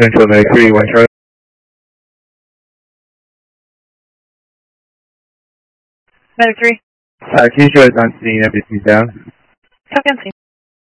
Central Medic 3, 1 Charlie. Medic 3. Can you show us on scene if it's down? Talk on scene.